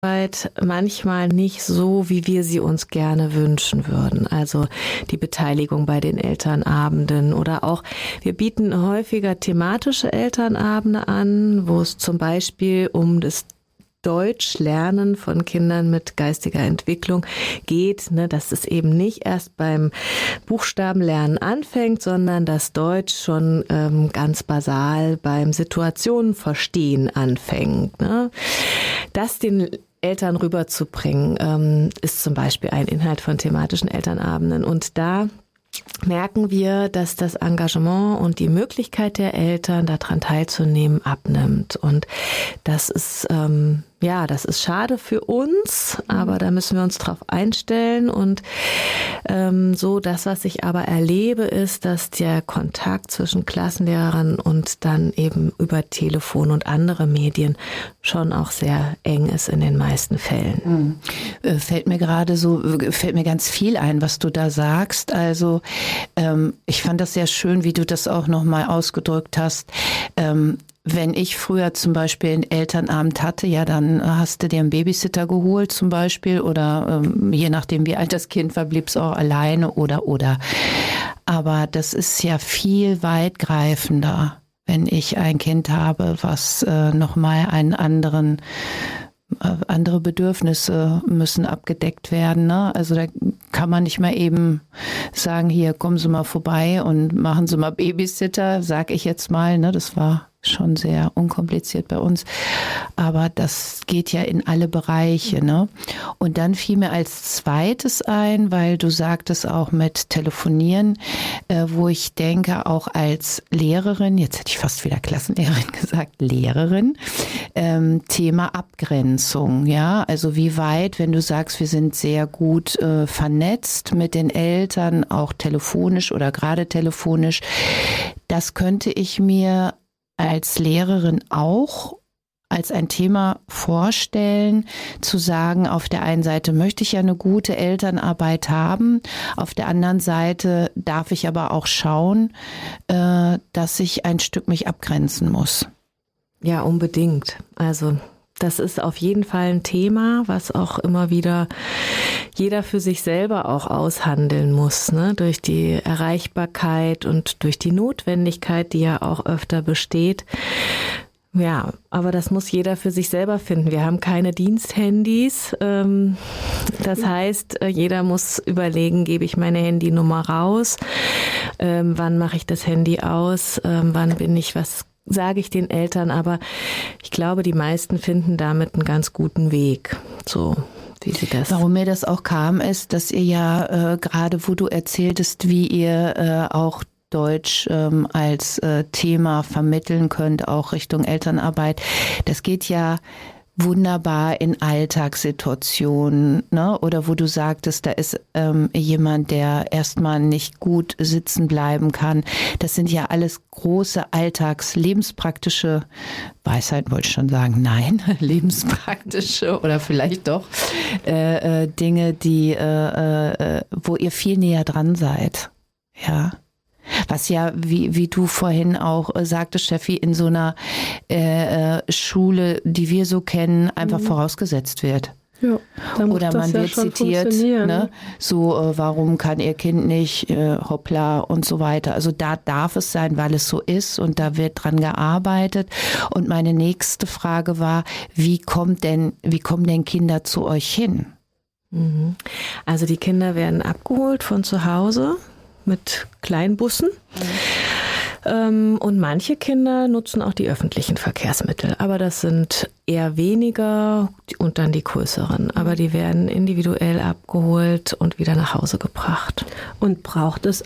manchmal nicht so, wie wir sie uns gerne wünschen würden. Also die Beteiligung bei den Elternabenden oder auch, wir bieten häufiger thematische Elternabende an, wo es zum Beispiel um das Deutschlernen von Kindern mit geistiger Entwicklung geht, dass es eben nicht erst beim Buchstabenlernen anfängt, sondern dass Deutsch schon ganz basal beim Situationenverstehen anfängt. Das den Eltern rüberzubringen, ist zum Beispiel ein Inhalt von thematischen Elternabenden. Und da merken wir, dass das Engagement und die Möglichkeit der Eltern, daran teilzunehmen, abnimmt. Und das ist das ist schade für uns, aber da müssen wir uns drauf einstellen. Und das, was ich aber erlebe, ist, dass der Kontakt zwischen Klassenlehrern und dann eben über Telefon und andere Medien schon auch sehr eng ist in den meisten Fällen. Fällt mir ganz viel ein, was du da sagst. Also ich fand das sehr schön, wie du das auch nochmal ausgedrückt hast. Wenn ich früher zum Beispiel einen Elternabend hatte, ja, dann hast du dir einen Babysitter geholt zum Beispiel oder je nachdem, wie alt das Kind war, blieb es auch alleine oder. Aber das ist ja viel weitgreifender, wenn ich ein Kind habe, was nochmal andere Bedürfnisse müssen abgedeckt werden. Ne? Also da kann man nicht mal eben sagen, hier, kommen Sie mal vorbei und machen Sie mal Babysitter, sag ich jetzt mal. Ne? Das war schon sehr unkompliziert bei uns. Aber das geht ja in alle Bereiche. Ne? Und dann fiel mir als zweites ein, weil du sagtest auch mit Telefonieren, wo ich denke, auch als Lehrerin, jetzt hätte ich fast wieder Klassenlehrerin gesagt, Lehrerin, Thema Abgrenzung. Ja, also wie weit, wenn du sagst, wir sind sehr gut vernetzt mit den Eltern, auch telefonisch oder gerade telefonisch, das könnte ich mir als Lehrerin auch als ein Thema vorstellen, zu sagen, auf der einen Seite möchte ich ja eine gute Elternarbeit haben, auf der anderen Seite darf ich aber auch schauen, dass ich ein Stück mich abgrenzen muss. Ja, unbedingt. Also das ist auf jeden Fall ein Thema, was auch immer wieder jeder für sich selber auch aushandeln muss, ne? Durch die Erreichbarkeit und durch die Notwendigkeit, die ja auch öfter besteht. Ja, aber das muss jeder für sich selber finden. Wir haben keine Diensthandys. Das heißt, jeder muss überlegen, gebe ich meine Handynummer raus? Wann mache ich das Handy aus? Wann bin ich, was sage ich den Eltern? Aber ich glaube, die meisten finden damit einen ganz guten Weg. So. Wie sie das. Warum mir das auch kam, ist, dass ihr ja gerade, wo du erzähltest, wie ihr auch Deutsch als Thema vermitteln könnt, auch Richtung Elternarbeit. Das geht ja wunderbar in Alltagssituationen, ne? Oder wo du sagtest, da ist jemand, der erstmal nicht gut sitzen bleiben kann. Das sind ja alles große lebenspraktische Weisheiten, wollte ich schon sagen. Nein, lebenspraktische oder vielleicht doch Dinge, die wo ihr viel näher dran seid. Ja. Was ja, wie du vorhin auch sagtest, Steffi, in so einer Schule, die wir so kennen, einfach vorausgesetzt wird. Ja, oder man wird zitiert, ne? So, warum kann ihr Kind nicht, hoppla und so weiter. Also da darf es sein, weil es so ist und da wird dran gearbeitet. Und meine nächste Frage war, wie kommen denn Kinder zu euch hin? Also die Kinder werden abgeholt von zu Hause mit Kleinbussen. Und manche Kinder nutzen auch die öffentlichen Verkehrsmittel. Aber das sind eher weniger und dann die größeren. Aber die werden individuell abgeholt und wieder nach Hause gebracht. Und braucht es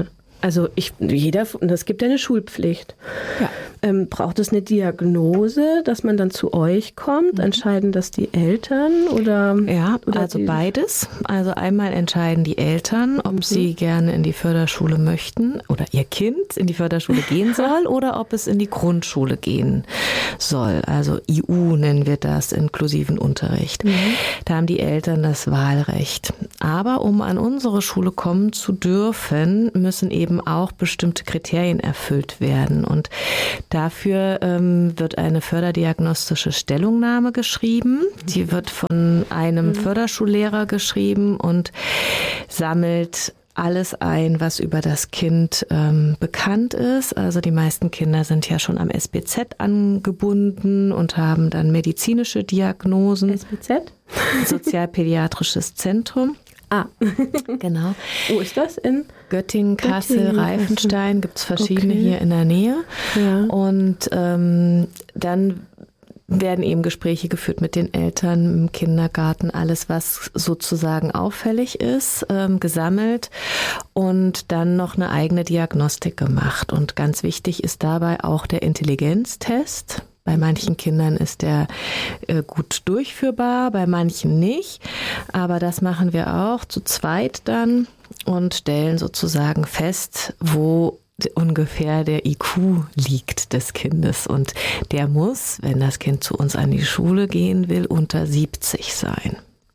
es gibt eine Schulpflicht. Ja. Braucht es eine Diagnose, dass man dann zu euch kommt? Entscheiden das die Eltern oder? Ja, also beides. Also einmal entscheiden die Eltern, ob sie gerne in die Förderschule möchten oder ihr Kind in die Förderschule gehen soll oder ob es in die Grundschule gehen soll. Also IU nennen wir das, inklusiven Unterricht. Da haben die Eltern das Wahlrecht. Aber um an unsere Schule kommen zu dürfen, müssen eben auch bestimmte Kriterien erfüllt werden. Und Dafür wird eine förderdiagnostische Stellungnahme geschrieben. Die wird von einem Förderschullehrer geschrieben und sammelt alles ein, was über das Kind bekannt ist. Also die meisten Kinder sind ja schon am SBZ angebunden und haben dann medizinische Diagnosen. SBZ? Sozialpädiatrisches Zentrum. Genau. Wo ist das? In Göttingen, Kassel, Reifenstein, gibt es verschiedene hier in der Nähe. Ja. Und dann werden eben Gespräche geführt mit den Eltern im Kindergarten, alles, was sozusagen auffällig ist, gesammelt und dann noch eine eigene Diagnostik gemacht. Und ganz wichtig ist dabei auch der Intelligenztest. Bei manchen Kindern ist der gut durchführbar, bei manchen nicht. Aber das machen wir auch zu zweit dann und stellen sozusagen fest, wo ungefähr der IQ liegt des Kindes. Und der muss, wenn das Kind zu uns an die Schule gehen will, unter 70 sein.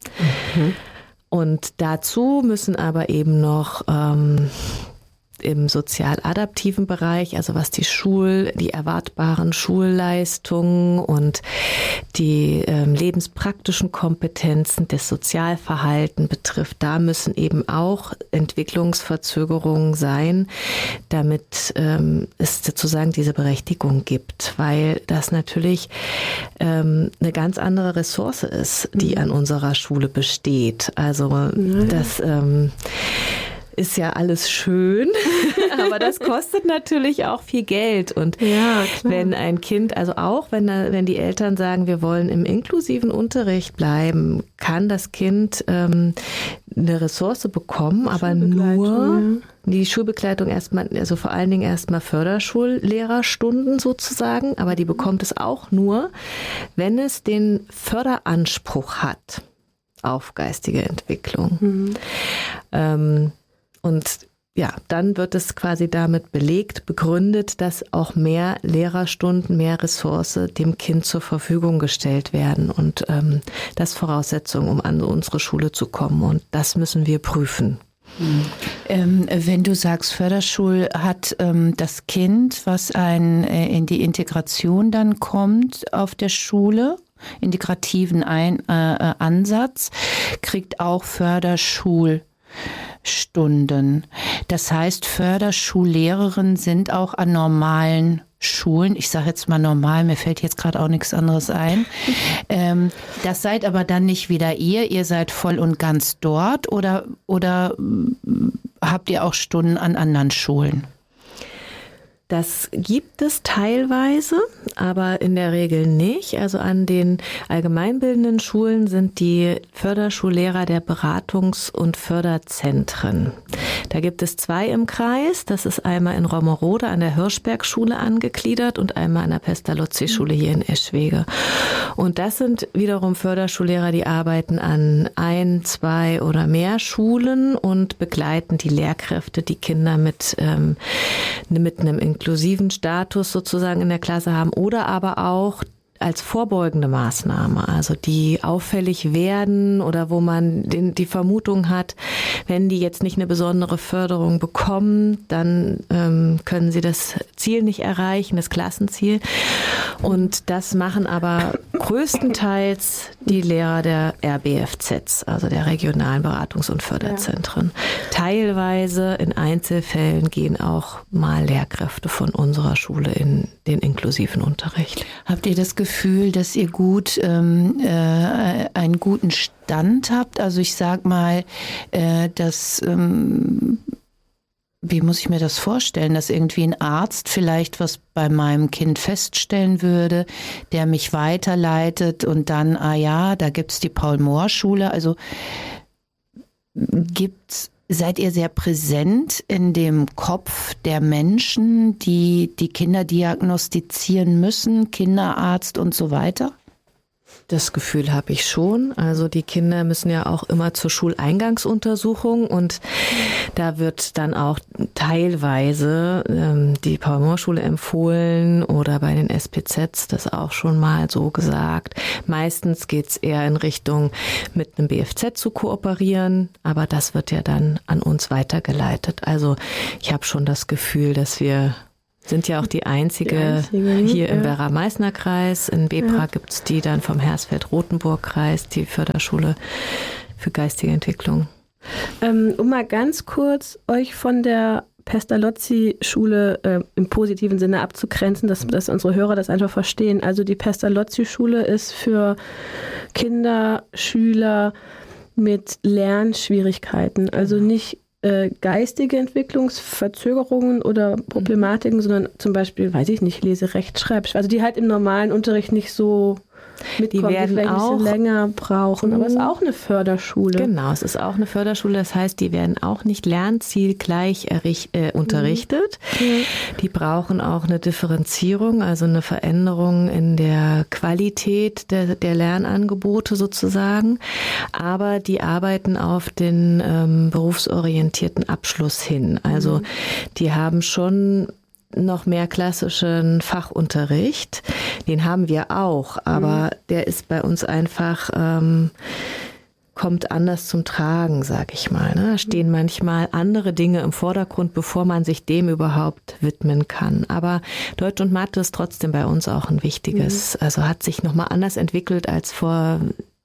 Und dazu müssen aber eben noch im sozial-adaptiven Bereich, also was die erwartbaren Schulleistungen und die lebenspraktischen Kompetenzen des Sozialverhalten betrifft, da müssen eben auch Entwicklungsverzögerungen sein, damit es sozusagen diese Berechtigung gibt, weil das natürlich eine ganz andere Ressource ist, die an unserer Schule besteht. Also das ist ja alles schön, aber das kostet natürlich auch viel Geld. Und wenn ein Kind, also auch wenn die Eltern sagen, wir wollen im inklusiven Unterricht bleiben, kann das Kind eine Ressource bekommen, aber nur die Schulbegleitung erstmal, also vor allen Dingen erstmal Förderschullehrerstunden sozusagen, aber die bekommt es auch nur, wenn es den Förderanspruch hat auf geistige Entwicklung. Und ja, dann wird es quasi damit belegt, begründet, dass auch mehr Lehrerstunden, mehr Ressource dem Kind zur Verfügung gestellt werden. Und das ist Voraussetzung, um an unsere Schule zu kommen. Und das müssen wir prüfen. Wenn du sagst, Förderschul hat das Kind, was in die Integration dann kommt auf der Schule, integrativen Ansatz, kriegt auch Förderschulstunden. Das heißt, Förderschullehrerinnen sind auch an normalen Schulen, ich sage jetzt mal normal, mir fällt jetzt gerade auch nichts anderes ein. Das seid aber dann nicht wieder ihr seid voll und ganz dort oder habt ihr auch Stunden an anderen Schulen? Das gibt es teilweise, aber in der Regel nicht. Also an den allgemeinbildenden Schulen sind die Förderschullehrer der Beratungs- und Förderzentren. Da gibt es 2 im Kreis. Das ist einmal in Rommerode an der Hirschberg-Schule angegliedert und einmal an der Pestalozzi-Schule hier in Eschwege. Und das sind wiederum Förderschullehrer, die arbeiten an 1, 2 oder mehr Schulen und begleiten die Lehrkräfte, die Kinder mit einem inklusiven Status sozusagen in der Klasse haben oder aber auch als vorbeugende Maßnahme, also die auffällig werden oder wo man die Vermutung hat, wenn die jetzt nicht eine besondere Förderung bekommen, dann können sie das Ziel nicht erreichen, das Klassenziel. Und das machen aber größtenteils die Lehrer der RBFZs, also der regionalen Beratungs- und Förderzentren. Ja. Teilweise in Einzelfällen gehen auch mal Lehrkräfte von unserer Schule in den inklusiven Unterricht. Habt ihr das Gefühl, dass ihr einen guten Stand habt? Also ich sag mal, dass wie muss ich mir das vorstellen, dass irgendwie ein Arzt vielleicht was bei meinem Kind feststellen würde, der mich weiterleitet und dann, da gibt's die Paul-Mohr-Schule. Also seid ihr sehr präsent in dem Kopf der Menschen, die Kinder diagnostizieren müssen, Kinderarzt und so weiter? Das Gefühl habe ich schon. Also die Kinder müssen ja auch immer zur Schuleingangsuntersuchung und da wird dann auch teilweise die Paul-Mohr-Schule empfohlen oder bei den SPZs das auch schon mal so gesagt. Meistens geht es eher in Richtung, mit einem BFZ zu kooperieren, aber das wird ja dann an uns weitergeleitet. Also ich habe schon das Gefühl, dass wir Sind ja auch die einzige hier im Werra-Meißner-Kreis. In Bebra gibt's die dann vom Hersfeld-Rotenburg-Kreis, die Förderschule für geistige Entwicklung. Um mal ganz kurz euch von der Pestalozzi-Schule im positiven Sinne abzugrenzen, dass unsere Hörer das einfach verstehen. Also die Pestalozzi-Schule ist für Kinder, Schüler mit Lernschwierigkeiten, also nicht geistige Entwicklungsverzögerungen oder Problematiken, sondern zum Beispiel, weiß ich nicht, Lese, Recht, Schreibschwierigkeiten, also die halt im normalen Unterricht nicht so mitkommen, die vielleicht ein bisschen länger brauchen. Aber es ist auch eine Förderschule. Genau, es ist auch eine Förderschule. Das heißt, die werden auch nicht lernzielgleich unterrichtet. Die brauchen auch eine Differenzierung, also eine Veränderung in der Qualität der Lernangebote sozusagen. Aber die arbeiten auf den berufsorientierten Abschluss hin. Also die haben schon noch mehr klassischen Fachunterricht. Den haben wir auch, aber der ist bei uns einfach, kommt anders zum Tragen, sag ich mal. Da stehen manchmal andere Dinge im Vordergrund, bevor man sich dem überhaupt widmen kann. Aber Deutsch und Mathe ist trotzdem bei uns auch ein wichtiges, also hat sich nochmal anders entwickelt als vor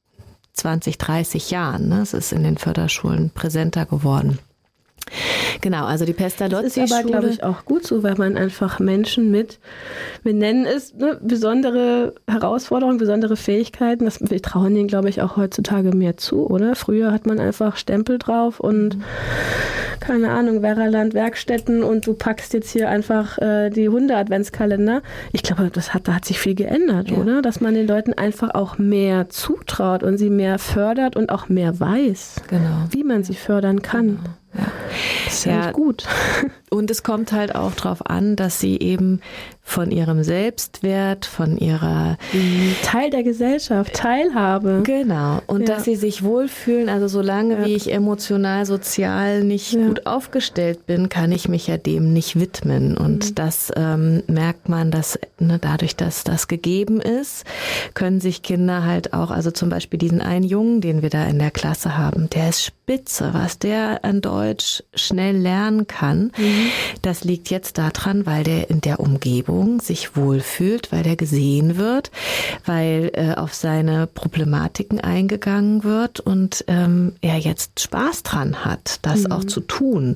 20, 30 Jahren. Es ist in den Förderschulen präsenter geworden. Genau, also die Pestalozzi-Schule. Das ist aber, glaube ich, auch gut so, weil man einfach Menschen mit, wir nennen es besondere Herausforderungen, besondere Fähigkeiten, wir trauen denen, glaube ich, auch heutzutage mehr zu, oder? Früher hat man einfach Stempel drauf und keine Ahnung, Werraland, Werkstätten und du packst jetzt hier einfach die Hunde-Adventskalender. Ich glaube, da hat sich viel geändert, oder? Dass man den Leuten einfach auch mehr zutraut und sie mehr fördert und auch mehr weiß, wie man sie fördern kann. Genau. Ja. Das ist ja gut. Und es kommt halt auch darauf an, dass sie eben von ihrem Selbstwert, von ihrer Teil der Gesellschaft, Teilhabe. Genau. Und dass sie sich wohlfühlen. Also solange wie ich emotional, sozial nicht gut aufgestellt bin, kann ich mich ja dem nicht widmen. Und das merkt man, dass dadurch, dass das gegeben ist, können sich Kinder halt auch, also zum Beispiel diesen einen Jungen, den wir da in der Klasse haben, der ist spitze, was der an Deutsch schnell lernen kann. Das liegt jetzt daran, weil der in der Umgebung sich wohlfühlt, weil der gesehen wird, weil auf seine Problematiken eingegangen wird und er jetzt Spaß dran hat, das auch zu tun.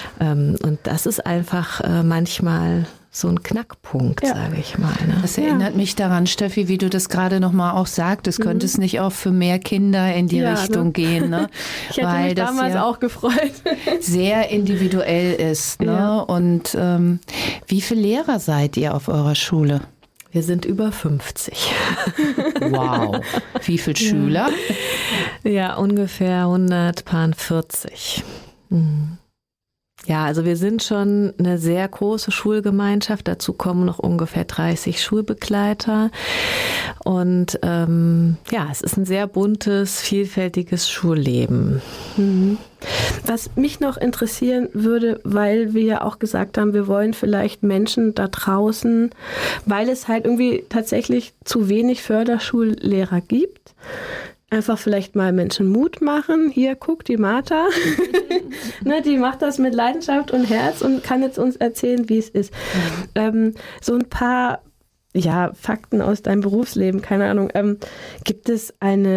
Und das ist einfach manchmal so ein Knackpunkt, sage ich mal. Ne? Das erinnert mich daran, Steffi, wie du das gerade nochmal auch sagtest, könnte es nicht auch für mehr Kinder in die Richtung gehen? Ne? Ich hätte mich damals auch gefreut. Sehr individuell ist. Ne? Ja. Und wie viele Lehrer seid ihr auf eurer Schule? Wir sind über 50. Wow. Wie viele Schüler? Ja, ungefähr 140. Ja, also wir sind schon eine sehr große Schulgemeinschaft. Dazu kommen noch ungefähr 30 Schulbegleiter. Und es ist ein sehr buntes, vielfältiges Schulleben. Was mich noch interessieren würde, weil wir ja auch gesagt haben, wir wollen vielleicht Menschen da draußen, weil es halt irgendwie tatsächlich zu wenig Förderschullehrer gibt, einfach vielleicht mal Menschen Mut machen. Hier, guck, die Martha, die macht das mit Leidenschaft und Herz und kann jetzt uns erzählen, wie es ist. So ein paar Fakten aus deinem Berufsleben, keine Ahnung. Gibt es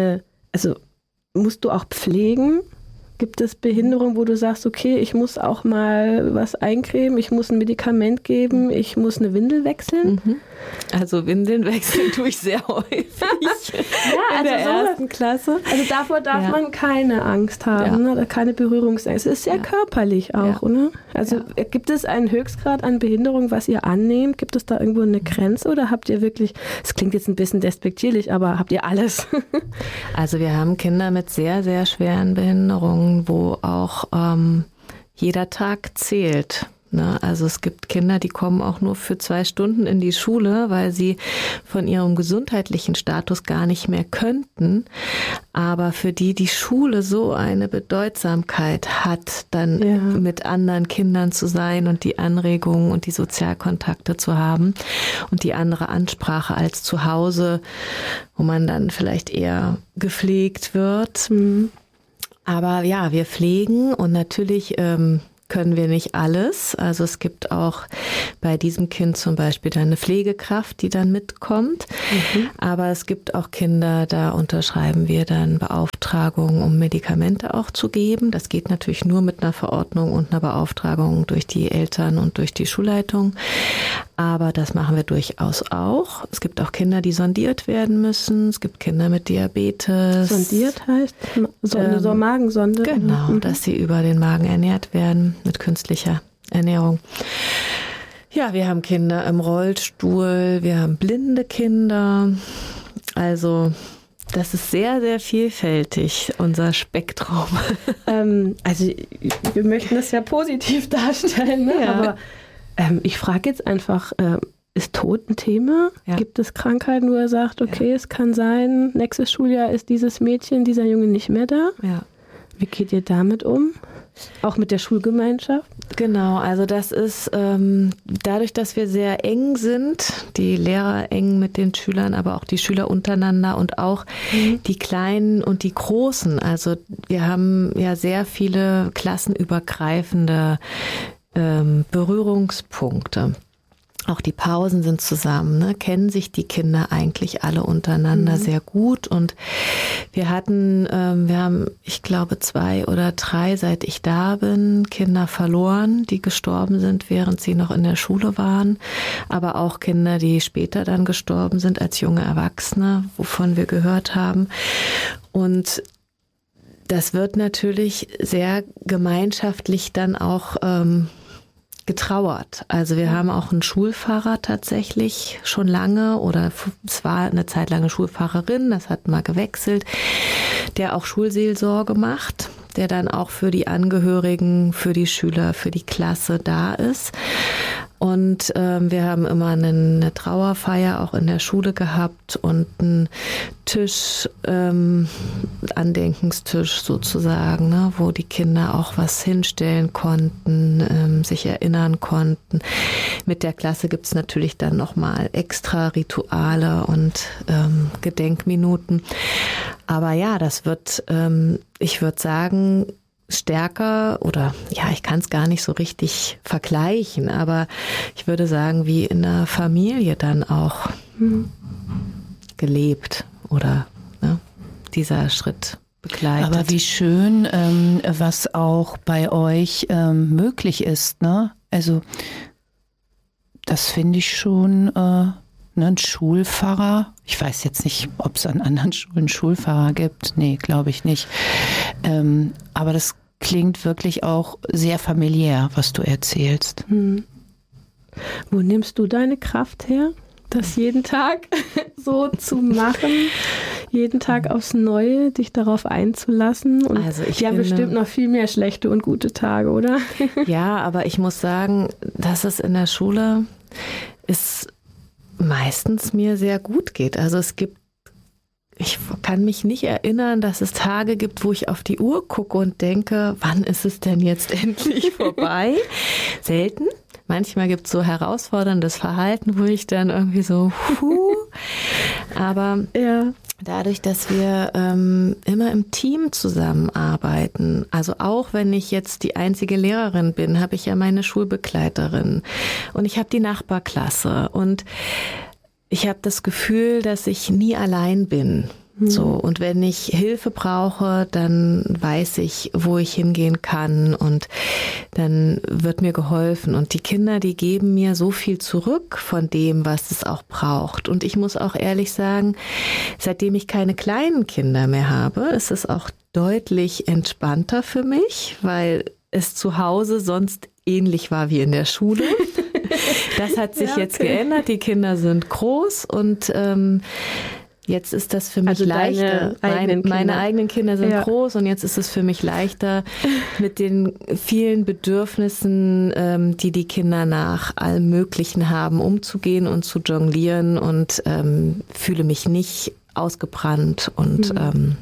musst du auch pflegen? Gibt es Behinderung, wo du sagst, okay, ich muss auch mal was eincremen, ich muss ein Medikament geben, ich muss eine Windel wechseln? Also Windeln wechseln tue ich sehr häufig. In der ersten Klasse. Also davor darf man keine Angst haben, oder keine Berührungsangst. Es ist sehr körperlich auch, oder? Also gibt es einen Höchstgrad an Behinderung, was ihr annehmt? Gibt es da irgendwo eine Grenze oder habt ihr wirklich, es klingt jetzt ein bisschen despektierlich, aber habt ihr alles? Also wir haben Kinder mit sehr, sehr schweren Behinderungen, wo auch jeder Tag zählt. Ne? Also es gibt Kinder, die kommen auch nur für 2 Stunden in die Schule, weil sie von ihrem gesundheitlichen Status gar nicht mehr könnten. Aber für die Schule so eine Bedeutsamkeit hat, dann mit anderen Kindern zu sein und die Anregungen und die Sozialkontakte zu haben und die andere Ansprache als zu Hause, wo man dann vielleicht eher gepflegt wird. Aber ja, wir pflegen und natürlich können wir nicht alles. Also es gibt auch bei diesem Kind zum Beispiel dann eine Pflegekraft, die dann mitkommt. Aber es gibt auch Kinder, da unterschreiben wir dann Beauftragungen, um Medikamente auch zu geben. Das geht natürlich nur mit einer Verordnung und einer Beauftragung durch die Eltern und durch die Schulleitung. Aber das machen wir durchaus auch. Es gibt auch Kinder, die sondiert werden müssen. Es gibt Kinder mit Diabetes. Sondiert heißt so eine Magensonde? Genau, dass sie über den Magen ernährt werden mit künstlicher Ernährung. Ja, wir haben Kinder im Rollstuhl, wir haben blinde Kinder. Also das ist sehr, sehr vielfältig, unser Spektrum. Also wir möchten das ja positiv darstellen, ne? Ja. Aber ich frage jetzt einfach, ist Tod ein Thema? Ja. Gibt es Krankheiten, wo er sagt, okay, es kann sein, nächstes Schuljahr ist dieses Mädchen, dieser Junge nicht mehr da? Ja. Wie geht ihr damit um? Auch mit der Schulgemeinschaft? Genau, also das ist dadurch, dass wir sehr eng sind, die Lehrer eng mit den Schülern, aber auch die Schüler untereinander und auch die Kleinen und die Großen. Also wir haben ja sehr viele klassenübergreifende Berührungspunkte. Auch die Pausen sind zusammen, ne? Kennen sich die Kinder eigentlich alle untereinander sehr gut. Und wir haben, ich glaube, 2 oder 3, seit ich da bin, Kinder verloren, die gestorben sind, während sie noch in der Schule waren. Aber auch Kinder, die später dann gestorben sind als junge Erwachsene, wovon wir gehört haben. Und das wird natürlich sehr gemeinschaftlich dann auch getrauert. Also wir haben auch einen Schulpfarrer tatsächlich schon lange, oder es war eine Zeit lang eine Schulpfarrerin, das hat mal gewechselt, der auch Schulseelsorge macht, der dann auch für die Angehörigen, für die Schüler, für die Klasse da ist. Und wir haben immer eine Trauerfeier auch in der Schule gehabt und einen Tisch, Andenkenstisch sozusagen, ne, wo die Kinder auch was hinstellen konnten, sich erinnern konnten. Mit der Klasse gibt's natürlich dann nochmal extra Rituale und Gedenkminuten. Aber ja, das wird, ich würde sagen, stärker, oder ja, ich kann es gar nicht so richtig vergleichen, aber ich würde sagen, wie in der Familie dann auch gelebt oder dieser Schritt begleitet. Aber wie schön, was auch bei euch möglich ist, ne? Also das finde ich schon, ein Schulpfarrer. Ich weiß jetzt nicht, ob es an anderen Schulen Schulpfarrer gibt. Nee, glaube ich nicht. Aber das klingt wirklich auch sehr familiär, was du erzählst. Wo nimmst du deine Kraft her, das jeden Tag so zu machen? Jeden Tag aufs Neue, dich darauf einzulassen? Und also ich finde, bestimmt noch viel mehr schlechte und gute Tage, oder? Ja, aber ich muss sagen, dass es in der Schule meistens mir sehr gut geht. Also ich kann mich nicht erinnern, dass es Tage gibt, wo ich auf die Uhr gucke und denke, wann ist es denn jetzt endlich vorbei? Selten. Manchmal gibt es so herausforderndes Verhalten, wo ich dann irgendwie so, aber ja. Dadurch, dass wir immer im Team zusammenarbeiten, also auch wenn ich jetzt die einzige Lehrerin bin, habe ich ja meine Schulbegleiterin und ich habe die Nachbarklasse und ich habe das Gefühl, dass ich nie allein bin. So, und wenn ich Hilfe brauche, dann weiß ich, wo ich hingehen kann und dann wird mir geholfen. Und die Kinder, die geben mir so viel zurück von dem, was es auch braucht. Und ich muss auch ehrlich sagen, seitdem ich keine kleinen Kinder mehr habe, ist es auch deutlich entspannter für mich, weil es zu Hause sonst ähnlich war wie in der Schule. Das hat sich jetzt geändert. Die Kinder sind groß und jetzt ist das für mich leichter. Meine eigenen Kinder sind groß und jetzt ist es für mich leichter, mit den vielen Bedürfnissen, die die Kinder nach allem Möglichen haben, umzugehen und zu jonglieren und fühle mich nicht ausgebrannt und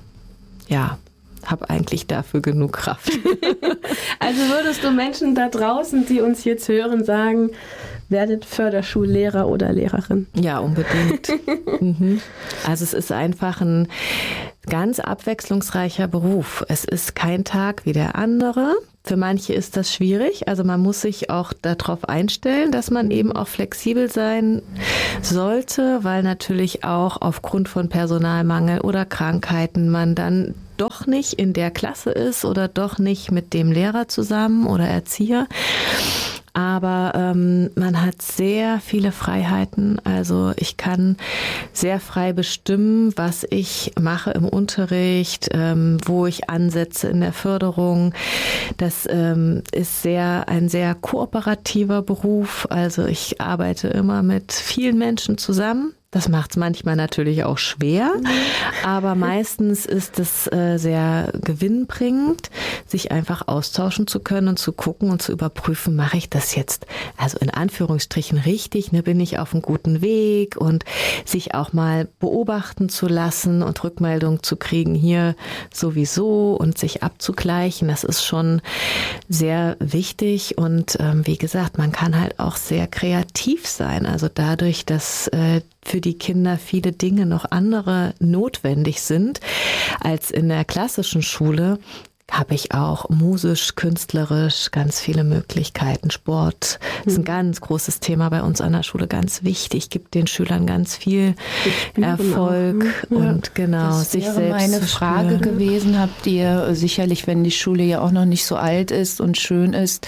habe eigentlich dafür genug Kraft. Also würdest du Menschen da draußen, die uns jetzt hören, sagen, werdet Förderschullehrer oder Lehrerin? Ja, unbedingt. Also es ist einfach ganz abwechslungsreicher Beruf. Es ist kein Tag wie der andere. Für manche ist das schwierig. Also man muss sich auch darauf einstellen, dass man eben auch flexibel sein sollte, weil natürlich auch aufgrund von Personalmangel oder Krankheiten man dann doch nicht in der Klasse ist oder doch nicht mit dem Lehrer zusammen oder Erzieher. Aber man hat sehr viele Freiheiten. Also ich kann sehr frei bestimmen, was ich mache im Unterricht, wo ich ansetze in der Förderung. Das ist ein sehr kooperativer Beruf. Also ich arbeite immer mit vielen Menschen zusammen. Das macht es manchmal natürlich auch schwer, aber meistens ist es sehr gewinnbringend, sich einfach austauschen zu können und zu gucken und zu überprüfen, mache ich das jetzt, also in Anführungsstrichen richtig, ne, bin ich auf einem guten Weg, und sich auch mal beobachten zu lassen und Rückmeldung zu kriegen, hier sowieso, und sich abzugleichen, das ist schon sehr wichtig. Und wie gesagt, man kann halt auch sehr kreativ sein, also dadurch, dass für die Kinder viele Dinge noch andere notwendig sind als in der klassischen Schule, habe ich auch musisch, künstlerisch ganz viele Möglichkeiten. Sport ist ein ganz großes Thema bei uns an der Schule, ganz wichtig, gibt den Schülern ganz viel Erfolg und genau, das sich wäre selbst meine zu Frage spüren. gewesen. Habt ihr sicherlich, wenn die Schule ja auch noch nicht so alt ist und schön ist,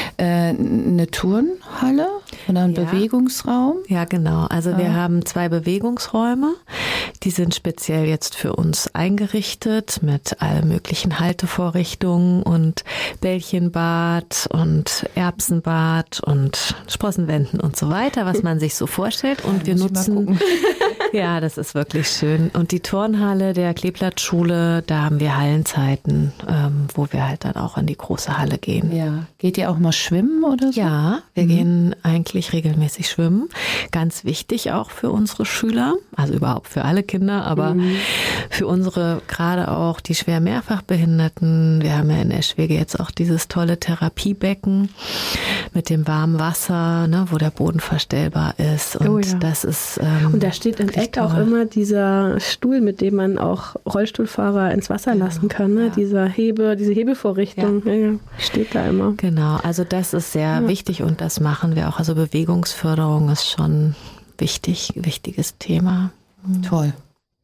eine Turnhalle oder einen Bewegungsraum? Ja, genau. Also wir haben 2 Bewegungsräume. Die sind speziell jetzt für uns eingerichtet mit allen möglichen Haltevorrichtungen und Bällchenbad und Erbsenbad und Sprossenwänden und so weiter, was man sich so vorstellt. Und wir nutzen, ja, das ist wirklich schön. Und die Turnhalle der Kleeblattschule, da haben wir Hallenzeiten, wo wir halt dann auch in die große Halle gehen. Ja. Geht ihr auch mal schwimmen oder so? Ja, wir gehen eigentlich regelmäßig schwimmen. Ganz wichtig auch für unsere Schüler, also überhaupt für alle Kinder, aber für unsere, gerade auch die schwer Mehrfachbehinderten. Wir haben ja in Eschwege jetzt auch dieses tolle Therapiebecken mit dem warmen Wasser, ne, wo der Boden verstellbar ist. Und das ist und da steht im Eck auch immer dieser Stuhl, mit dem man auch Rollstuhlfahrer ins Wasser lassen kann. Ne? Ja. Diese Hebevorrichtung steht da immer. Genau, also das ist sehr wichtig und das machen wir auch. Also Bewegungsförderung ist schon wichtiges Thema. Toll.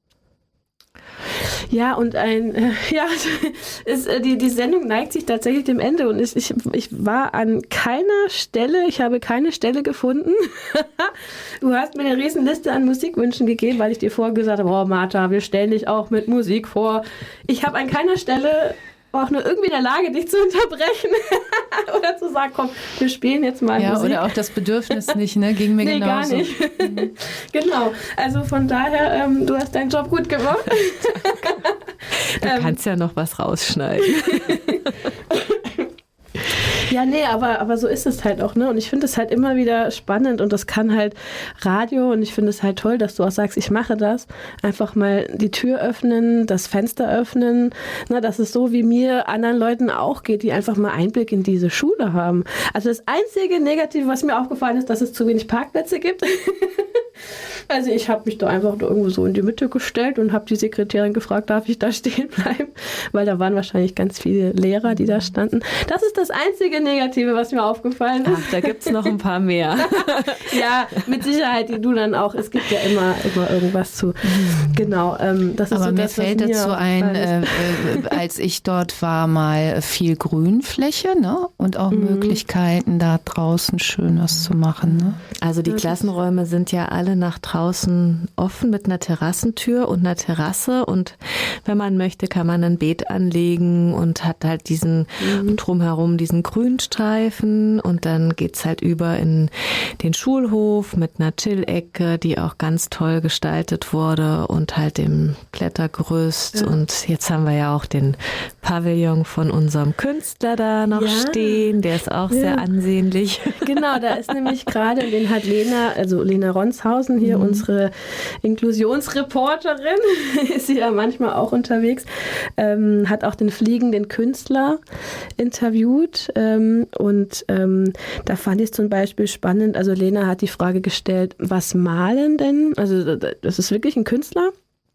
Ja, und die Sendung neigt sich tatsächlich dem Ende, und ich war an keiner Stelle, ich habe keine Stelle gefunden. Du hast mir eine riesen Liste an Musikwünschen gegeben, weil ich dir vorher gesagt habe, oh Martha, wir stellen dich auch mit Musik vor. Ich habe an keiner Stelle auch nur irgendwie in der Lage, dich zu unterbrechen oder zu sagen, komm, wir spielen jetzt mal Musik. Oder auch das Bedürfnis nicht, ne? Ging mir genauso. Gar nicht. Genau, also von daher, du hast deinen Job gut gemacht. Du kannst ja noch was rausschneiden. Ja, nee, aber so ist es halt auch, ne? Und ich finde es halt immer wieder spannend, und das kann halt Radio, und ich finde es halt toll, dass du auch sagst, ich mache das. Einfach mal die Tür öffnen, das Fenster öffnen, ne? Dass es so wie mir anderen Leuten auch geht, die einfach mal Einblick in diese Schule haben. Also das einzige Negative, was mir aufgefallen ist, dass es zu wenig Parkplätze gibt. Also ich habe mich da einfach irgendwo so in die Mitte gestellt und habe die Sekretärin gefragt, darf ich da stehen bleiben? Weil da waren wahrscheinlich ganz viele Lehrer, die da standen. Das ist das einzige Negative, was mir aufgefallen ist. Ach, da gibt's noch ein paar mehr. Ja, mit Sicherheit, die du dann auch. Es gibt ja immer irgendwas zu. Genau. Das ist aber so mir das, fällt dazu ein, als ich dort war, mal viel Grünfläche, ne? Und auch Möglichkeiten, da draußen schön was zu machen. Ne? Also die Klassenräume sind ja alle nach draußen offen mit einer Terrassentür und einer Terrasse, und wenn man möchte, kann man ein Beet anlegen und hat halt diesen drumherum diesen Grünstreifen, und dann geht's halt über in den Schulhof mit einer Chill-Ecke, die auch ganz toll gestaltet wurde, und halt dem Klettergerüst. Und jetzt haben wir ja auch den Pavillon von unserem Künstler da noch stehen, der ist auch sehr ansehnlich. Genau, da ist nämlich gerade, den hat Lena Ronshausen hier, unsere Inklusionsreporterin, ist sie ja manchmal auch unterwegs, hat auch den fliegenden Künstler interviewt, und da fand ich es zum Beispiel spannend, also Lena hat die Frage gestellt, was malen denn? Also das ist wirklich ein Künstler,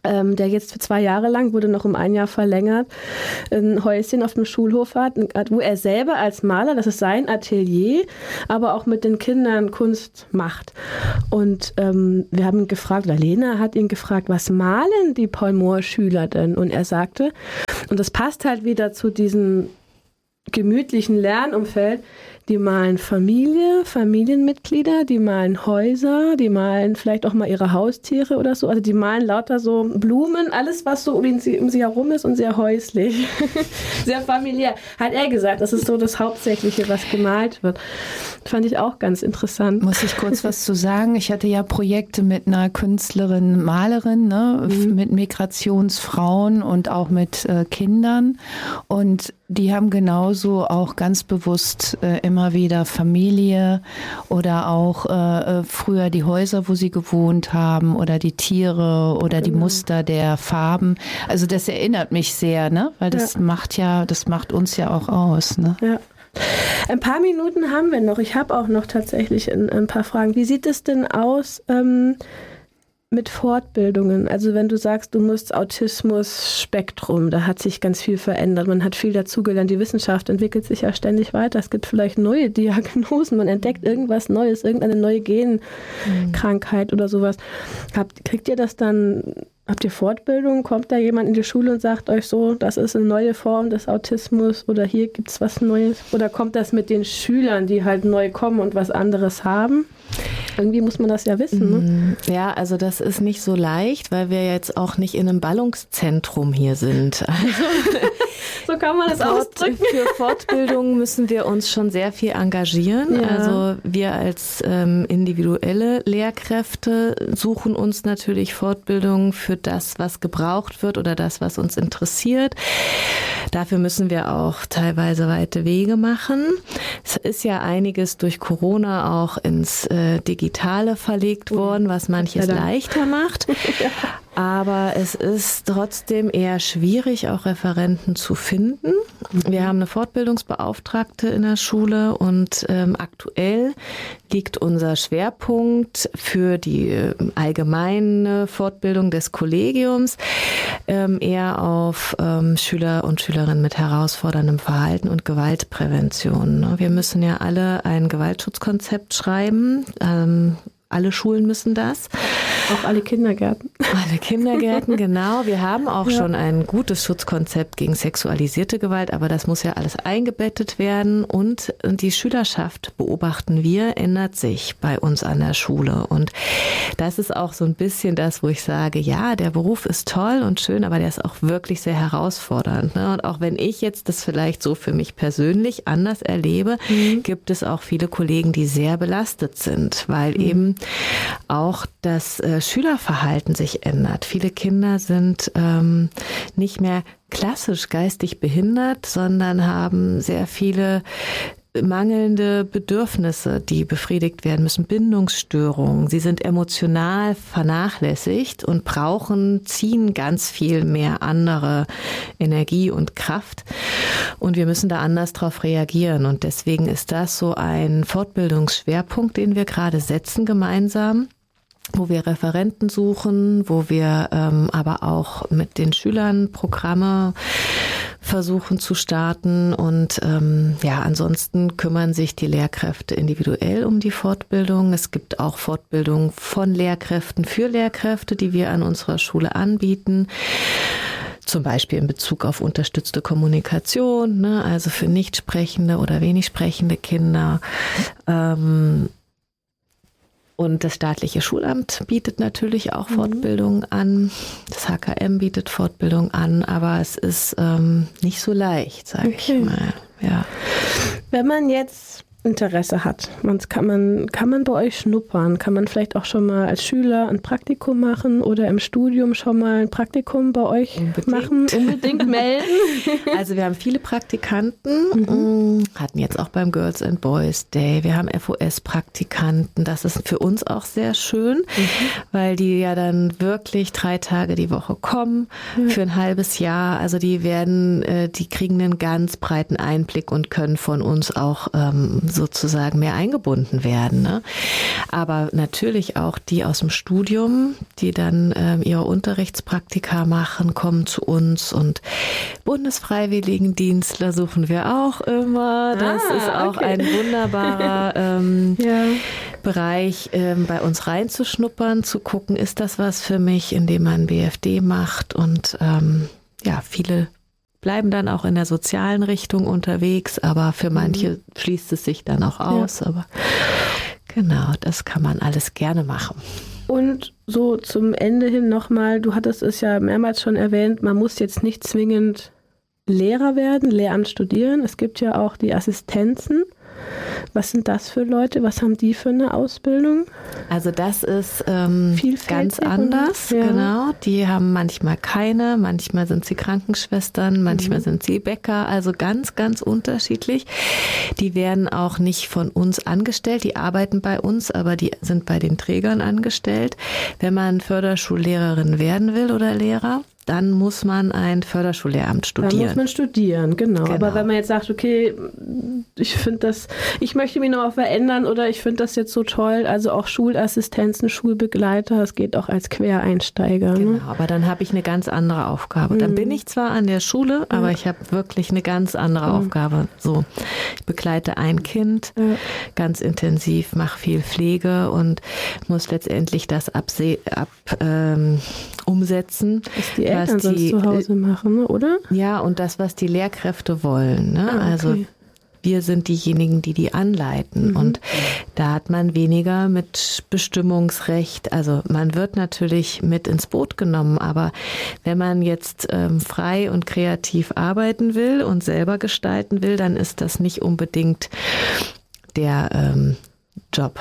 der jetzt für 2 Jahre lang, wurde noch um 1 Jahr verlängert, ein Häuschen auf dem Schulhof hat, wo er selber als Maler, das ist sein Atelier, aber auch mit den Kindern Kunst macht. Und wir haben ihn gefragt, oder Lena hat ihn gefragt, was malen die Paul-Mohr-Schüler denn? Und er sagte, und das passt halt wieder zu diesem gemütlichen Lernumfeld, die malen Familienmitglieder, die malen Häuser, die malen vielleicht auch mal ihre Haustiere oder so. Also die malen lauter so Blumen, alles was so um sie herum ist und sehr häuslich, sehr familiär. Hat er gesagt, das ist so das Hauptsächliche, was gemalt wird. Fand ich auch ganz interessant. Muss ich kurz was zu sagen? Ich hatte ja Projekte mit einer Künstlerin, Malerin, ne, mit Migrationsfrauen und auch mit Kindern. Und die haben genauso auch ganz bewusst immer wieder Familie oder auch früher die Häuser, wo sie gewohnt haben oder die Tiere oder die Muster der Farben. Also das erinnert mich sehr, ne? Weil das macht uns ja auch aus, ne? Ja. Ein paar Minuten haben wir noch. Ich habe auch noch tatsächlich ein paar Fragen. Wie sieht es denn aus mit Fortbildungen? Also wenn du sagst, du musst Autismus-Spektrum, da hat sich ganz viel verändert. Man hat viel dazugelernt. Die Wissenschaft entwickelt sich ja ständig weiter. Es gibt vielleicht neue Diagnosen. Man entdeckt irgendwas Neues, irgendeine neue Genkrankheit oder sowas. Kriegt ihr das dann? Habt ihr Fortbildung? Kommt da jemand in die Schule und sagt euch so, das ist eine neue Form des Autismus oder hier gibt es was Neues? Oder kommt das mit den Schülern, die halt neu kommen und was anderes haben? Irgendwie muss man das ja wissen, ne? Ja, also das ist nicht so leicht, weil wir jetzt auch nicht in einem Ballungszentrum hier sind. Also so kann man das ausdrücken. Für Fortbildung müssen wir uns schon sehr viel engagieren. Ja. Also wir als individuelle Lehrkräfte suchen uns natürlich Fortbildung für das, was gebraucht wird oder das, was uns interessiert. Dafür müssen wir auch teilweise weite Wege machen. Es ist ja einiges durch Corona auch ins Digitale verlegt worden, was manches leichter macht. Aber es ist trotzdem eher schwierig, auch Referenten zu finden. Wir haben eine Fortbildungsbeauftragte in der Schule und aktuell liegt unser Schwerpunkt für die allgemeine Fortbildung des Kollegiums eher auf Schüler und Schülerinnen mit herausforderndem Verhalten und Gewaltprävention. Wir müssen ja alle ein Gewaltschutzkonzept schreiben. Alle Schulen müssen das. Auch alle Kindergärten. Alle Kindergärten, genau. Wir haben auch schon ein gutes Schutzkonzept gegen sexualisierte Gewalt, aber das muss ja alles eingebettet werden. Und die Schülerschaft, beobachten wir, ändert sich bei uns an der Schule. Und das ist auch so ein bisschen das, wo ich sage, ja, der Beruf ist toll und schön, aber der ist auch wirklich sehr herausfordernd. Ne? Und auch wenn ich jetzt das vielleicht so für mich persönlich anders erlebe, gibt es auch viele Kollegen, die sehr belastet sind, weil eben auch das Schülerverhalten sich ändert. Viele Kinder sind nicht mehr klassisch geistig behindert, sondern haben sehr viele mangelnde Bedürfnisse, die befriedigt werden müssen, Bindungsstörungen. Sie sind emotional vernachlässigt und ziehen ganz viel mehr andere Energie und Kraft. Und wir müssen da anders drauf reagieren. Und deswegen ist das so ein Fortbildungsschwerpunkt, den wir gerade setzen gemeinsam, wo wir Referenten suchen, wo wir aber auch mit den Schülern Programme versuchen zu starten. Und ansonsten kümmern sich die Lehrkräfte individuell um die Fortbildung. Es gibt auch Fortbildung von Lehrkräften für Lehrkräfte, die wir an unserer Schule anbieten. Zum Beispiel in Bezug auf unterstützte Kommunikation, ne, also für nicht sprechende oder wenig sprechende Kinder. Und das staatliche Schulamt bietet natürlich auch Fortbildung an. Das HKM bietet Fortbildung an, aber es ist nicht so leicht, sage ich mal. Ja. Wenn man jetzt Interesse hat, kann man bei euch schnuppern? Kann man vielleicht auch schon mal als Schüler ein Praktikum machen oder im Studium schon mal ein Praktikum bei euch machen? Unbedingt melden. Also wir haben viele Praktikanten, hatten jetzt auch beim Girls and Boys Day. Wir haben FOS-Praktikanten. Das ist für uns auch sehr schön, weil die ja dann wirklich 3 Tage die Woche kommen für ein halbes Jahr. Also die kriegen einen ganz breiten Einblick und können von uns auch sozusagen mehr eingebunden werden. Ne? Aber natürlich auch die aus dem Studium, die dann ihre Unterrichtspraktika machen, kommen zu uns, und Bundesfreiwilligendienstler suchen wir auch immer. Das ist auch ein wunderbarer Bereich, bei uns reinzuschnuppern, zu gucken, ist das was für mich, indem man BFD macht, und viele bleiben dann auch in der sozialen Richtung unterwegs, aber für manche schließt es sich dann auch aus. Ja. Aber genau, das kann man alles gerne machen. Und so zum Ende hin nochmal, du hattest es ja mehrmals schon erwähnt, man muss jetzt nicht zwingend Lehrer werden, Lehramt studieren. Es gibt ja auch die Assistenzen. Was sind das für Leute? Was haben die für eine Ausbildung? Also das ist ganz anders, genau. Die haben manchmal keine, manchmal sind sie Krankenschwestern, manchmal sind sie Bäcker, also ganz, ganz unterschiedlich. Die werden auch nicht von uns angestellt, die arbeiten bei uns, aber die sind bei den Trägern angestellt. Wenn man Förderschullehrerin werden will oder Lehrer, dann muss man ein Förderschullehramt studieren. Dann muss man studieren, genau. Aber wenn man jetzt sagt, okay, ich möchte mich noch mal verändern oder ich finde das jetzt so toll, also auch Schulassistenzen, Schulbegleiter, das geht auch als Quereinsteiger. Genau, ne? Aber dann habe ich eine ganz andere Aufgabe. Dann bin ich zwar an der Schule, aber ich habe wirklich eine ganz andere Aufgabe. So, ich begleite ein Kind ganz intensiv, mache viel Pflege und muss letztendlich das umsetzen. Was die Eltern sonst zu Hause machen, oder? Ja, und das, was die Lehrkräfte wollen. Ne? Okay. Also wir sind diejenigen, die anleiten. Und da hat man weniger mit Bestimmungsrecht. Also man wird natürlich mit ins Boot genommen. Aber wenn man jetzt frei und kreativ arbeiten will und selber gestalten will, dann ist das nicht unbedingt der Job.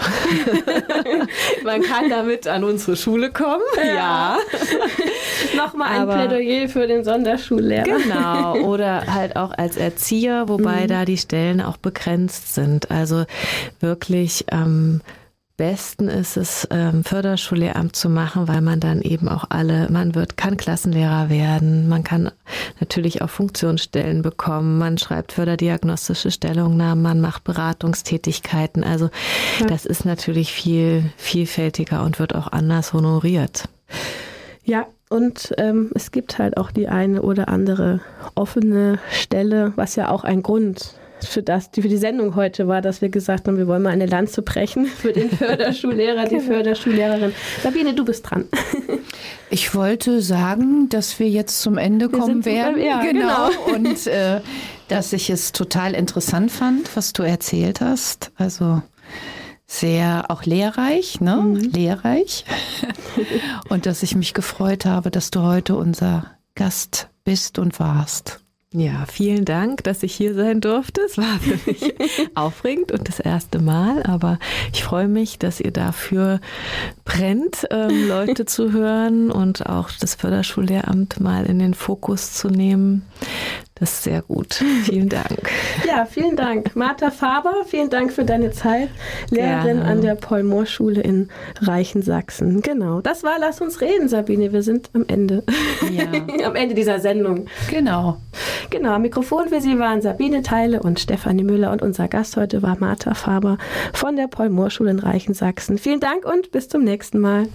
Man kann damit an unsere Schule kommen. Ja. Nochmal ein Plädoyer für den Sonderschullehrer. Genau. Oder halt auch als Erzieher, wobei da die Stellen auch begrenzt sind. Also wirklich am besten ist es, Förderschullehramt zu machen, weil man dann eben auch kann Klassenlehrer werden, man kann natürlich auch Funktionsstellen bekommen, man schreibt förderdiagnostische Stellungnahmen, man macht Beratungstätigkeiten. Also das ist natürlich viel vielfältiger und wird auch anders honoriert. Ja, und es gibt halt auch die eine oder andere offene Stelle, was ja auch ein Grund für die Sendung heute war, dass wir gesagt haben, wir wollen mal eine Lanze brechen für den Förderschullehrer, die Förderschullehrerin. Sabine, du bist dran. Ich wollte sagen, dass wir jetzt zum Ende kommen werden. Ja, genau. Und dass ich es total interessant fand, was du erzählt hast. Also sehr auch lehrreich, ne? Lehrreich. Und dass ich mich gefreut habe, dass du heute unser Gast bist und warst. Ja, vielen Dank, dass ich hier sein durfte. Es war für mich aufregend und das erste Mal, aber ich freue mich, dass ihr dafür brennt, Leute zu hören und auch das Förderschullehramt mal in den Fokus zu nehmen. Das ist sehr gut. Vielen Dank. Ja, vielen Dank. Martha Faber, vielen Dank für deine Zeit. Lehrerin an der Paul-Mohr-Schule in Reichensaxen. Genau, das war Lass uns reden, Sabine. Wir sind am Ende. Ja. Am Ende dieser Sendung. Genau. Genau, am Mikrofon für Sie waren Sabine Theile und Stefanie Müller und unser Gast heute war Martha Faber von der Paul-Mohr-Schule in Reichensaxen. Vielen Dank und bis zum nächsten Mal.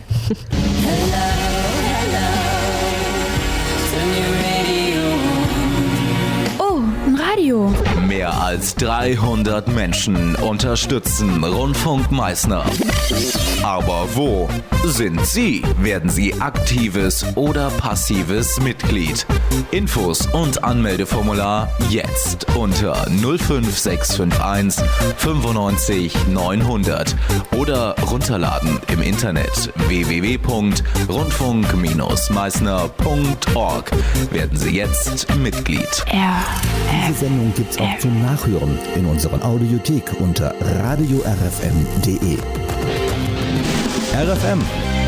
Radio. Mehr als 300 Menschen unterstützen Rundfunk Meißner. Aber wo sind Sie? Werden Sie aktives oder passives Mitglied? Infos und Anmeldeformular jetzt unter 05651 95 900 oder runterladen im Internet www.rundfunk-meißner.org. Werden Sie jetzt Mitglied. Diese Sendung gibt's auch zum Nachhören in unserer Audiothek unter radiorfm.de. RFM,